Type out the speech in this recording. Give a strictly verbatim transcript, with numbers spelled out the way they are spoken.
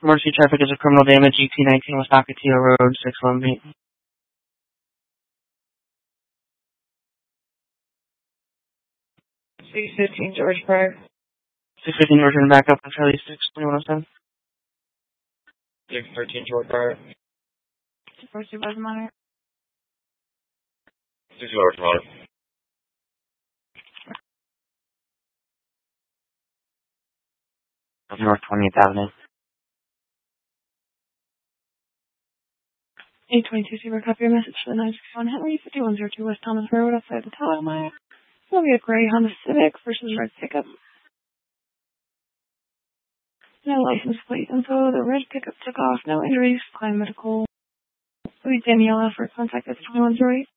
Emergency traffic is a criminal damage, E T nineteen West Ocotillo Road, six one B. six fifteen George Park. six fifteen George and back up on Charlie six twenty-one oh seven. six thirteen George Park. First supervisor monitor. six George Park. North twentieth Avenue. eight twenty-two, Super, copy your message for the nine sixty-one Henry, fifty-one oh two West Thomas Road, outside the Tower Mile. It'll be a gray Honda Civic versus red pickup. No license plate info. The red pickup took off. No injuries. Climb medical. Please Daniela for contact at twenty-one oh eight.